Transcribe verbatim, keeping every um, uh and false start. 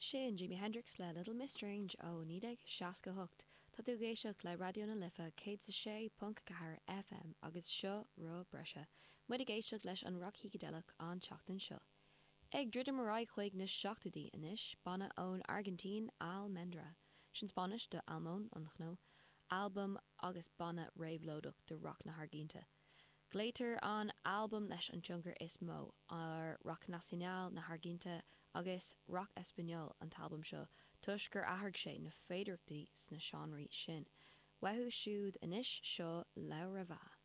Sin Jimi Hendrix le Little Miss Strange ó nídeg seasca hocht, Tá tú géisioach le radio na lifa cé sa sé punt cahar F M agus seo ro breise, muid a géisioach leis an rock hícadelach an teachtain seo. Ag druidir maráid chuig na seachtadí inis, banna ón Argentín Almendra, sin Spanish de Almón an chnó, album agus banna réimhlódach de rock na Hargínta. Gléitar an album leis an tiongar is mó ar rock nacional na Hargínta agus rock español an talbum seo, tuis gur athirg sé na féidirachtaí sna seanraí sin. Weithú siúd inis seo le ra bha.